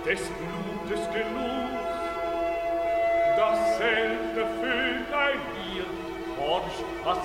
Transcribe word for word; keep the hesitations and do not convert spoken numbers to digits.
des Blutes Genuss. Dasselbe füllt ein Bier, horch, was